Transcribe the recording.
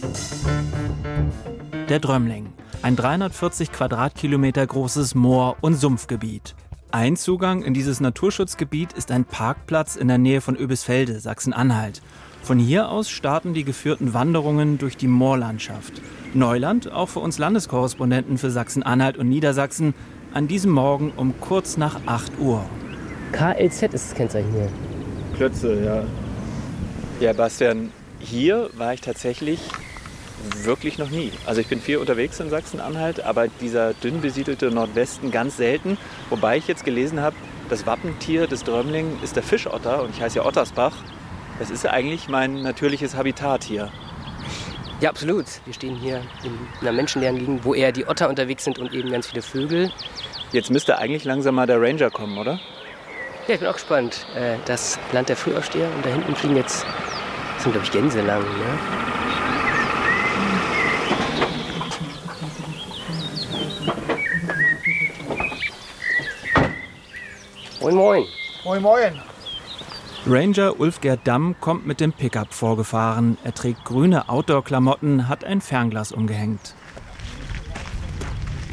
Der Drömling, ein 340 Quadratkilometer großes Moor- und Sumpfgebiet. Ein Zugang in dieses Naturschutzgebiet ist ein Parkplatz in der Nähe von Oebisfelde, Sachsen-Anhalt. Von hier aus starten die geführten Wanderungen durch die Moorlandschaft. Neuland auch für uns Landeskorrespondenten für Sachsen-Anhalt und Niedersachsen an diesem Morgen um kurz nach 8 Uhr. KLZ ist das Kennzeichen hier. Klötze, ja. Ja, Bastian, hier war ich tatsächlich wirklich noch nie. Also ich bin viel unterwegs in Sachsen-Anhalt, aber dieser dünn besiedelte Nordwesten ganz selten. Wobei ich jetzt gelesen habe, das Wappentier des Drömling ist der Fischotter und ich heiße ja Ottersbach. Das ist eigentlich mein natürliches Habitat hier. Ja, absolut. Wir stehen hier in einer menschenleeren Gegend, wo eher die Otter unterwegs sind und eben ganz viele Vögel. Jetzt müsste eigentlich langsam mal der Ranger kommen, oder? Ja, ich bin auch gespannt. Das Land der Frühaufsteher und da hinten fliegen jetzt, das sind glaube ich Gänse lang, ne? Moin, moin. Moin, moin. Ranger Ulf-Gerd Damm kommt mit dem Pickup vorgefahren. Er trägt grüne Outdoor-Klamotten, hat ein Fernglas umgehängt.